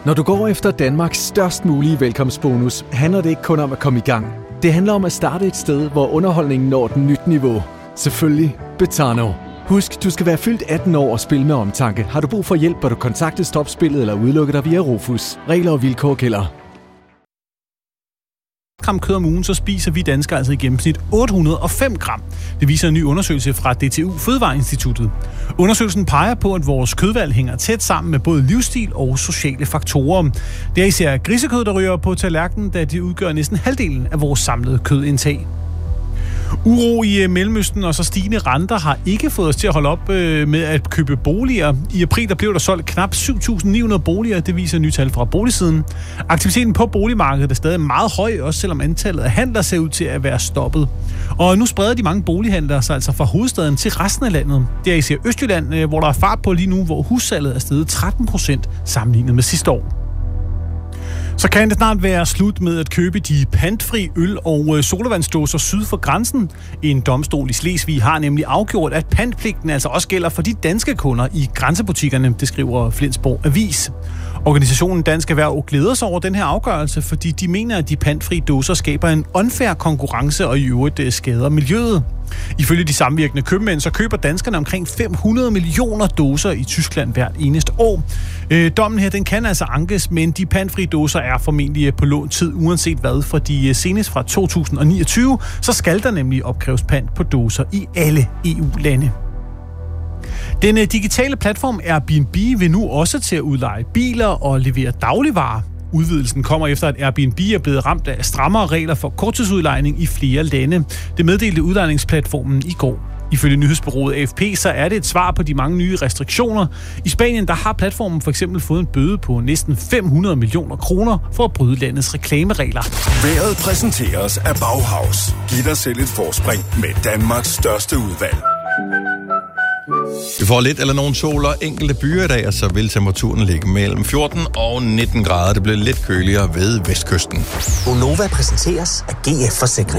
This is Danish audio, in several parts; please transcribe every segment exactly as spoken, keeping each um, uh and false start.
Når du går efter Danmarks størst mulige velkomstbonus, handler det ikke kun om at komme i gang. Det handler om at starte et sted, hvor underholdningen når et nyt niveau. Selvfølgelig Betano. Husk, du skal være fyldt atten år og spille med omtanke. Har du brug for hjælp, bør du kontakte Stopspillet eller udelukke dig via Rufus. Regler og vilkår gælder. Gram kød om ugen, så spiser vi danskere altså i gennemsnit otte hundrede og fem gram. Det viser en ny undersøgelse fra D T U Fødevareinstituttet. Undersøgelsen peger på, at vores kødvalg hænger tæt sammen med både livsstil og sociale faktorer. Det er især grisekød, der ryger på tallerkenen, da de udgør næsten halvdelen af vores samlede kødindtag. Uro i Mellemøsten og så stigende renter har ikke fået os til at holde op med at købe boliger. I april der blev der solgt knap syv tusind ni hundrede boliger, det viser nye tal fra Boligsiden. Aktiviteten på boligmarkedet er stadig meget høj, også selvom antallet af handler ser ud til at være stoppet. Og nu spreder de mange bolighandlere sig altså fra hovedstaden til resten af landet. Det er især Østjylland, hvor der er fart på lige nu, hvor hussalget er steget tretten procent sammenlignet med sidste år. Så kan det snart være slut med at købe de pantfri øl- og sodavandsdåser syd for grænsen. En domstol i Slesvig har nemlig afgjort, at pantpligten altså også gælder for de danske kunder i grænsebutikkerne, det skriver Flensborg Avis. Organisationen Dansk Erhverv glæder sig over den her afgørelse, fordi de mener, at de pantfri dåser skaber en unfair konkurrence og i øvrigt skader miljøet. Ifølge de samvirkende købmænd, så køber danskerne omkring fem hundrede millioner dåser i Tyskland hvert eneste år. Øh, dommen her, den kan altså ankes, men de pantfri dåser er formentlig på lånt tid, uanset hvad, fordi senest fra to tusind og niogtyve, så skal der nemlig opkræves pant på dåser i alle E U-lande. Den digitale platform Airbnb vil nu også til at udleje biler og levere dagligvarer. Udvidelsen kommer efter, at Airbnb er blevet ramt af strammere regler for korttidsudlejning i flere lande. Det meddelte udlejningsplatformen i går. Ifølge nyhedsbureauet A F P, så er det et svar på de mange nye restriktioner. I Spanien, der har platformen for eksempel fået en bøde på næsten fem hundrede millioner kroner for at bryde landets reklameregler. Vejret præsenteres af Bauhaus. Giv dig selv et forspring med Danmarks største udvalg. Vi får lidt eller nogen sol og enkelte byer i dag, og så vil temperaturen ligge mellem fjorten og nitten grader. Det bliver lidt køligere ved vestkysten. Gonova præsenteres af G F Forsikring.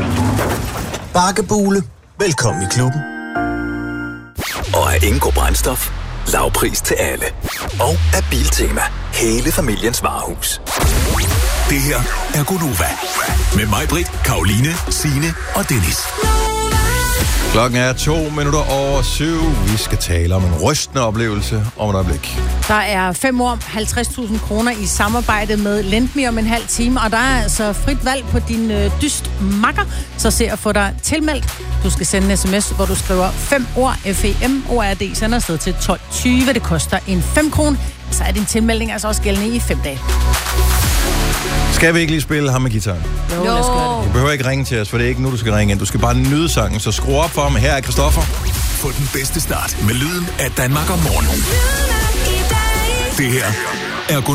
Bakkebule. Velkommen i klubben. Og af Ingo Brændstof. Lavpris til alle. Og af Biltema. Hele familiens varehus. Det her er Gonova. Med mig, Britt, Karoline, Signe og Dennis. Klokken er to minutter over syv. Vi skal tale om en rystende oplevelse om et øjeblik. Der er fem år, halvtreds tusind kroner i samarbejde med Lendme om en halv time, og der er altså frit valg på din øh, dyst makker, så se at få dig tilmeldt. Du skal sende en sms, hvor du skriver fem ord, F E M O R D, sender afsted til tolv tyve. Det koster en fem kroner, så er din tilmelding altså også gældende i fem dage. Skal vi ikke lige spille ham med guitaren? Jo, lad os gøre det. Du behøver ikke ringe til os, for det er ikke nu, du skal ringe ind. Du skal bare nyde sangen, så skru op for ham. Her er Christoffer. Få den bedste start med lyden af Danmark om morgenen. Det her er